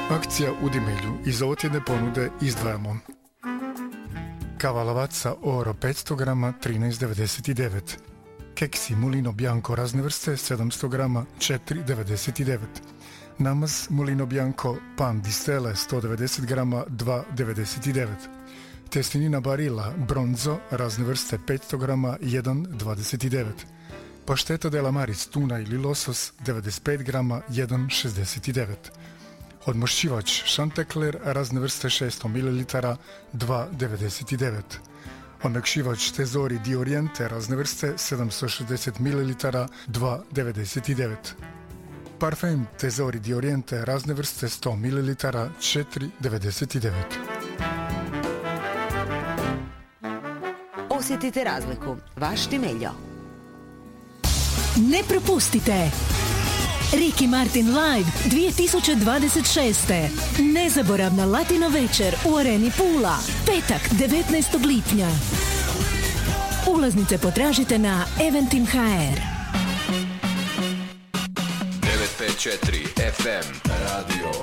Akcija u Dimilju. Iz ovotjedne ponude izdvajamo kava Lavazza Oro 500 grama 13,99, keksi Mulino Bianco razne vrste 700 grama 4,99, namaz Mulino Bianco pan di stelle 190 grama 2,99, testenina Barilla Bronzo razne vrste 500 grama 1,29, pašteta della Maris tuna ili losos 95 grama 1,69, odmošćivač Chanticleer razne vrste 600 ml 2,99, omekšivač Tesori di Oriente razne vrste 760 ml 2,99, parfum Tesori di Oriente razne vrste 100 ml 4,99. Osjetite razliku. Vaš Timeljo. Ne propustite! Ricky Martin Live 2026. Nezaboravna latino večer u Areni Pula. Petak 19. lipnja. Ulaznice potražite na Eventim.hr. 954 FM Radio